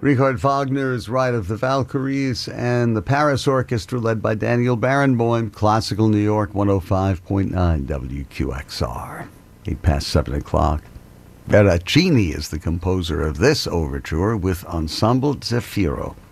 Richard Wagner's Ride of the Valkyries and the Paris Orchestra led by Daniel Barenboim, Classical New York 105.9 WQXR. 7:08. Veracini is the composer of this overture with Ensemble Zefiro.